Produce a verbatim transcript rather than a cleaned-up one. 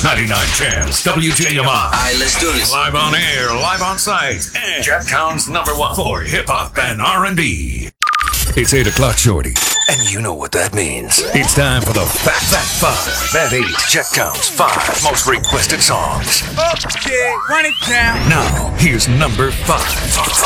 ninety-nine Chance, W J M I. All right, let's do this. Live on air, live on site, and Jacktown's number one for hip-hop and R and B. It's eight o'clock, shorty. And you know what that means. It's time for the Fat Fat Five. At eight, Jacktown's five most requested songs. Okay, run it down. Now, here's number five.